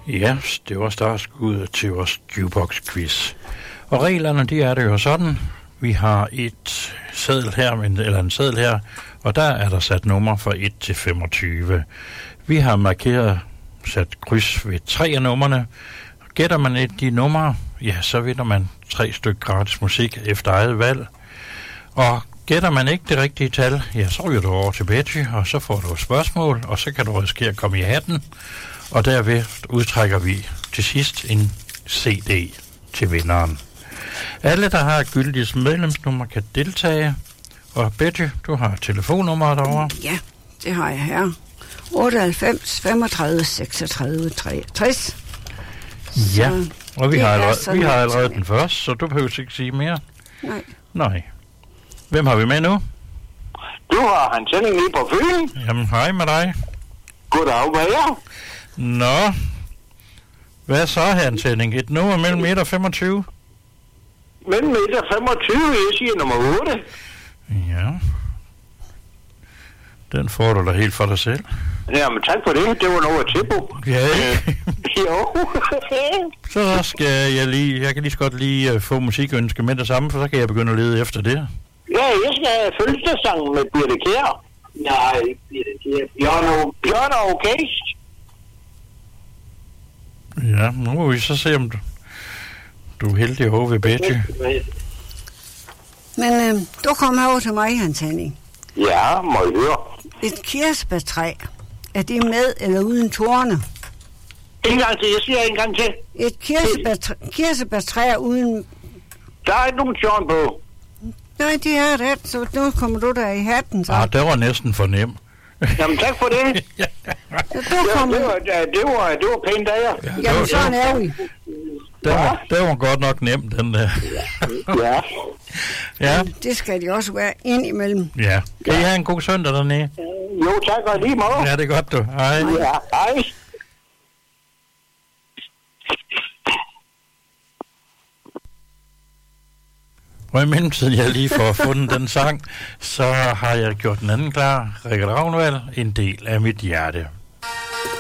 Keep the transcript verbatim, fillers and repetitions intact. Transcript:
Ja, det var startskuddet til vores jukebox-quiz. Og reglerne, de er det jo sådan. Vi har et seddel her, eller en seddel her, og der er der sat nummer fra et til femogtyve. Vi har markeret, sat kryds ved tre af numrene. Gætter man et de numre, ja, så vinder man tre stykker gratis musik efter eget valg. Og gætter man ikke det rigtige tal, ja, så ryger du over til Betty, og så får du et spørgsmål, og så kan du risikere at komme i hatten. Og derved udtrækker vi til sidst en C D til vinderen. Alle, der har et gyldigt medlemsnummer, kan deltage. Og Betty, du har telefonnummeret derovre. Ja, det har jeg her. otteoghalvfems femogtredive seksogtredive treogtres. Ja, og vi har allerede, vi har allerede den første, så du behøver ikke sige mere. Nej. Nej. Hvem har vi med nu? Du har Hans Henning lige på Fyn. Jamen, hej med dig. Goddag med jer. Nå. Hvad så, Hans Henning? Et nummer mellem et og femogtyve? Mellem et og femogtyve, jeg siger nummer otte. Ja. Den får du da helt for dig selv. Jamen, tak for det. Det var noget at tilbo. Ja, ikke? Jo. Så skal jeg lige, jeg kan lige så godt lige uh, få musikønske med det samme, for så kan jeg begynde at lede efter det. Ja, jeg skal have fødselsdagssangen med Birte Kjær. Nej, ikke Birte Kjær. Bjørn, Bjørn og Orkest. Ja, nu må vi så se, om du, du er heldig over ved Betty. Men øh, du kom herover til mig, Hans Henning. Ja, må I høre. Et kirsebærtræ. Er det med eller uden torne? En gang til, jeg siger en gang til. Et kirsebærtræ, kirsebærtræ uden... Der er ikke nogen tjørn på. Nej, det er ret, så nu kommer du der i hatten, så. Ah, det var næsten for nem. Jamen, tak for det. Ja, du kommer... Ja, det, var, det, var, det var pænt af jer. Ja, jamen, sådan er vi. Det var, det var godt nok nemt, den der. Ja. Ja. Det skal de også være ind imellem. Ja. Kan I have en god søndag dernede? Jo, tak og lige måde. Ja, det er godt, du. Hej. Ja, hej. Og i mellemtiden, jeg lige får fundet den sang, så har jeg gjort den anden klar. Rikke Ravnvald, en del af mit hjerte.